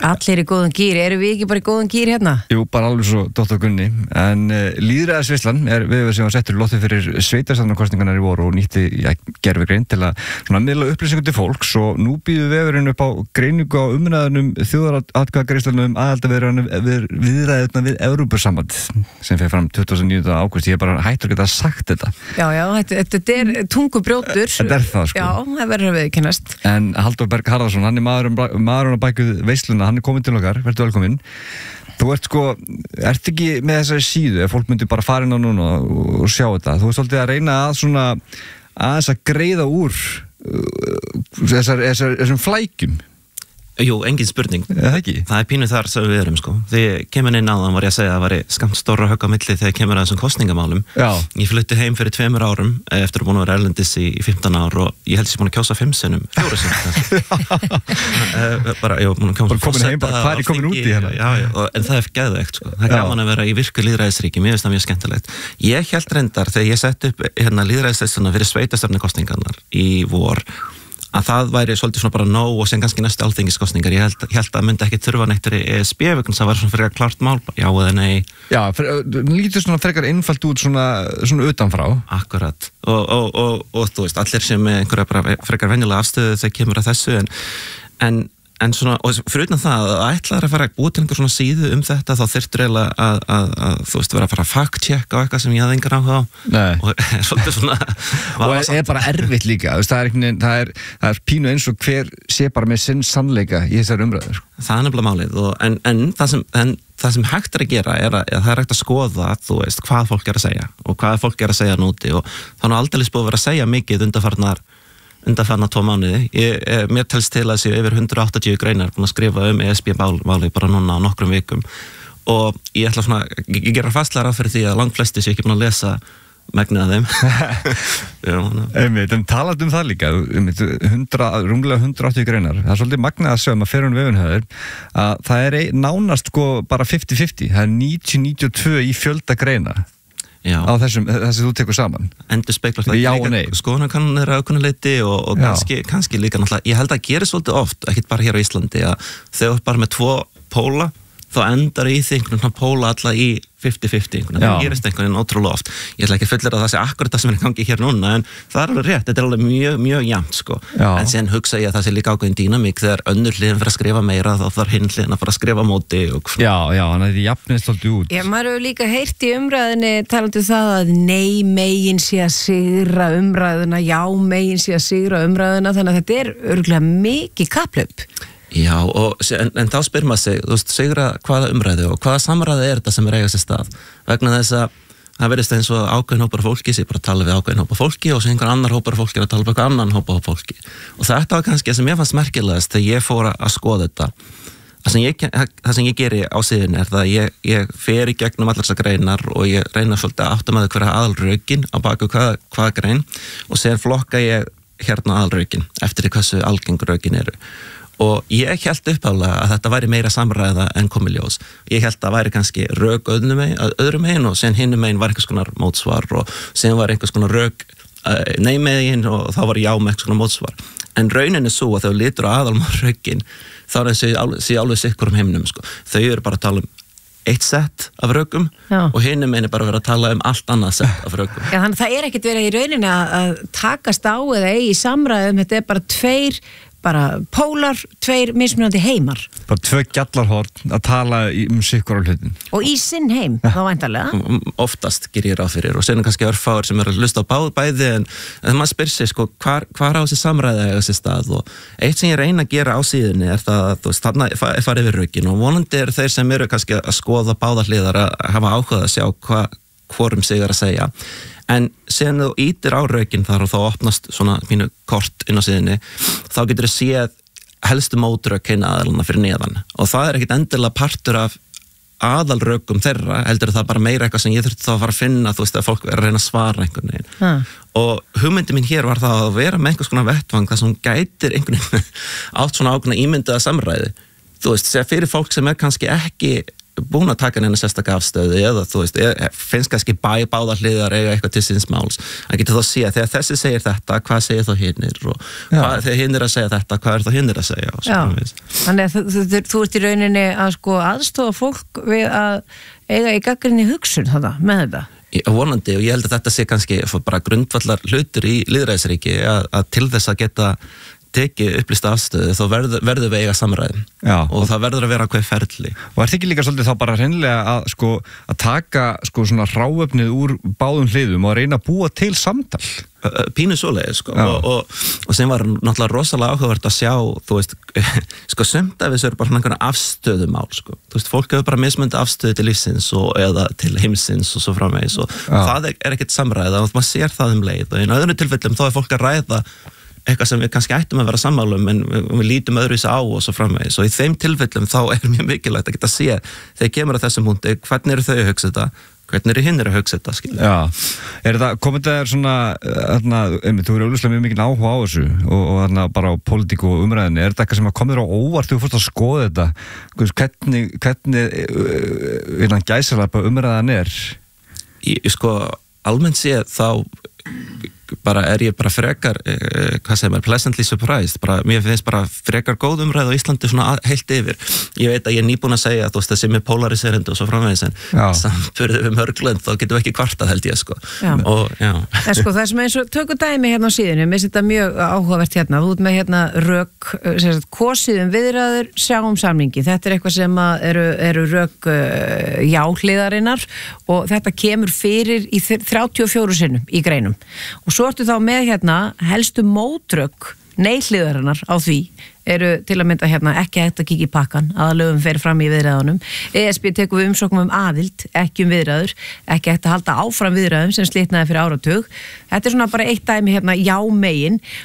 Allir í góðum gýr, erum við ekki bara í góðum gýr hérna? Jú, bara alveg svo Dr. Gunni. En lýðræðisveislan við sem var settur í lottið fyrir sveitarstjórnarkosningarnar í voru og nýtti gervigreind til að miðla upplýsingum til fólks og nú býður vefurinn upp á greiningu á umræðunum þjóðaratkvæðagreiðslunum viðræðurnar við Evrópusambandið sem fer fram 29. ágúst. Ég er bara hættur að geta sagt þetta. Já, þetta tungubrjótur. Þetta það, sko. Já, það verður að viðurkennast. En Halldór Berg Harðarsson, hann maðurinn á bakvið veisluna, hann komin til okkar, verður velkominn. Þú ert ekki með þessari síðu, ef fólk myndi bara fara inn á núna og sjá þetta. Þú ert svolítið að reyna aðeins að greiða úr þessum flækjum. Jú, engin spurning. Það ekki? Það pínu þar sem við erum, sko. Þegar ég kemur inn áðan var ég að segja að það væri skamt stóra högg á milli þegar ég kemur að þessum kostningamálum. Já. Ég flutti heim fyrir 2 árum eftir að búin að vera erlendis í 15 ár og ég held að ég búin að kjósa 5 sinnum, 4 sinnum. Bara komin heim, bara hvað er komin út í hérna? Já, en það geðveikt, sko. Það gaman að vera í virku lýðræðisríki, mér finnst það mjög skemmtilegt. Ég hélt reyndar þegar ég setti upp lýðræðisleisluna fyrir sveitarstjórnarkosningarnar í vor að það væri svolítið svona bara nóg og sem kannski næstu alþingiskosningar. Ég held að myndi ekki þurfa neitt fyrir ESB vegna það var svona frekar klart mál, já eða nei. Já, lítur svona frekar einfalt út svona utanfrá. Akkurat. Og þú veist, allir sem með einhverja bara frekar venjulega afstöðu þegar kemur að þessu en svona, og fyrir utan það að ætlaðir að fara að búa til einhver svona síðu þetta þá þyrftur eiginlega að þú veist vera að fara að fact-checka á eitthvað sem ég hafði engan áhuga á. Nei. Og svolítið svona og bara erfitt líka, það er pínu eins og hver sé bara með sinn sannleika í þessari umræður. Það er nefnilega málið en það sem hægt er að gera er að það er hægt að skoða, þú veist, hvað fólk er að segja og hvað fólk er að segja núti og þannig aldeilis búið að vera að segja mikið undanfarna 2 mánuði. Mér telst til að séu yfir 180 greinar búin að skrifa ESB-máli bara núna á nokkrum vikum og ég ætla svona, ég gera fastlega ráð fyrir því að langflesti séu ekki búin að lesa megnið af þeim. Einmitt, en talað það líka, rúmlega 180 greinar, það er svolítið magnað að segja að fyrir vefunhöður að það er nánast bara 50-50, það er 90-92 í fjölda greina. Já. Á þessu þú tekur saman. Endur speiklar það líka skoðanakannanir á ákveðnu leyti og kannski líka náttúrulega, ég held að gera svolítið oft, ekkert bara hér á Íslandi, að þegar þú bara með 2 póla, þá endar í því einhvern veginn póla alla í 50-50, það gerist einhvern veginn ótrúlega oft. Ég ætla ekki að fullera það sé akkurat það sem er í gangi hér núna, en það er alveg rétt, þetta er alveg mjög, mjög jafnt, sko. En sen hugsa ég að það sé líka ákveðin dýnamík þegar önnur hliðin fyrir að skrifa meira, þá þarf hinn hliðin að fara að skrifa móti og Já, þannig að þetta jafnist svolítið út. Já, maður hefur líka heyrt í umræðinni talandi það að nei megin sé að sigra umræðuna, já megin sé að sigra umræðuna, þannig að þetta er örugglega mikið kapphlaup. Já, en þá spyr maður sig, þú veist, sigra hvaða umræðu og hvaða samræði er þetta sem er eiga sér stað vegna þess að það verðist eins og ákveðin hópar fólki sem bara tala við ákveðin hópar fólki og svo einhver annar hópar fólki er að tala við eitthvað annan hópar fólki og þetta var kannski sem ég fannst merkilegast þegar ég fór að skoða þetta það sem ég geri á síðunni er það að ég fer í gegnum allar þessar greinar og ég reyna svolítið að átta með hverja aðalrökin á baku hvaða grein og sér flokka ég hérna aðalrökin eftir því hversu algengur rökin eru og ég hélt uppálega að þetta væri meira samræða en komið ljós. Ég hélt að það væri kannski rök öðrum megin og sen hinum megin var einhvers konar mótsvar og sen var einhvers konar rök nei megin og þá var já með einhvers konar mótsvar. En raunin er svo að þau lítur á aðalrökin þá er þessi alveg sikkur heiminum, sko. Þau eru bara að tala eitt sett af rökum og hinum megin er bara að vera að tala allt annað sett af rökum. Já, þannig það er ekkert verið í rauninni að takast á eða í samræðum, þetta er bara 2 pólar, 2 mismunandi heimar. Bara 2 gjallarhorn að tala sikkur á hlutin. Og í sinn heim, þá væntanlega. Oftast ger ég ráð fyrir og sen kannski örfáir sem eru að hlusta á bæði en maður spyr sig, sko, hvar á þessi samræði eiga sér stað og eitt sem ég reyna að gera á síðunni er það að, þú veist, þarna farið yfir rökin og vonandi eru þeir sem eru kannski að skoða báðar hliðar að hafa áhuga að sjá hvorum sig er að segja. En sen þú ítir á rökin þar og þá opnast svona mínu kort inn á síðunni, þá getur þú séð helstu mótrök hinna aðalana fyrir neðan og það er ekkit endilega partur af aðalrökum þeirra, heldur það bara meira eitthvað sem ég þurfti þá að fara að finna, þú veist, að fólk er að reyna að svara einhvern veginn. Og hugmyndi mín hér var það að vera með einhvers konar vettvang þar sem gætir einhvern veginn átt svona ákveðna ímyndaða samræði. Þú veist, segja fyrir fólk sem er kannski ekki búin að taka neina sérstaka afstöðu eða þú veist, finnst kannski báðar hliðar eiga eitthvað til síns máls, hann getur þá sé þegar þessi segir þetta, hvað segir þá hinnir og þegar hinnir að segja þetta, hvað þá hinnir að segja Þannig að þú ert í rauninni að sko aðstofa fólk við að eiga í gagnrýni hugsun með þetta vonandi og ég held að þetta sé kannski bara grundvallar hlutur í lýðræðisríki að til þess að geta tekið upplýsta afstöðu þá verður við eiga samræðum og það verður að vera hver ferli. Og er þetta ekki líka svolítið þá bara hreinlega að taka svona hráefnið úr báðum hliðum og reyna að búa til samtal? Pínu svoleiðis og sem var náttúrulega rosalega áhugavert að sjá, þú veist, sumt af þessu bara svona einhverja afstöðumál, þú veist, fólk hefur bara mismunandi afstöðu til lífsins eða til heimsins og svo framvegis og það ekkert samræða og maður sér það leið og í öðru tilfellum þá fólk að ræða eitthvað sem við kannski ættum að vera sammála en við lítum öðruvísi á og svo framvegis og í þeim tilfellum þá mjög mikilvægt að geta að sé þegar kemur að þessum punkti, hvernig eru þau að hugsa þetta hvernig eru hinn að hugsa þetta, skilja. Er þetta, komið það svona þú eru auðvitað mjög mikil áhuga á þessu og bara á pólitík og umræðinni, er þetta eitthvað sem komið þér á óvart þú fórst að skoða þetta hvernig gæsalappa umræðan er? Almennt séð þá er ég bara frekar pleasantly surprised, mér finnst bara frekar góð umræð á Íslandi svona heilt yfir, ég veit að ég er nýbúin að segja þú veist það sem polariserandi og svo framvegis en samanburðið við mörglönd þá getum við ekki kvartað held ég En það sem eins og tökum dæmi hérna á síðunni, mér finnst þetta mjög áhugavert þú ert með rök kosið viðræður, sjáum samningi þetta er eitthvað sem eru rök jáhliðarinnar og þetta kemur fyrir í 34 sinnum í greinum og svo ertu þá með helstu mótrök nei-hliðarinnar á því eru til að mynda ekki hægt að kíkja í pakkan aðalögum fer fram í viðræðunum ESB tekur við umsóknum aðild ekki viðræður, ekki hægt að halda áfram viðræðum sem slitnaði fyrir áratug þetta er svona bara eitt dæmi já megin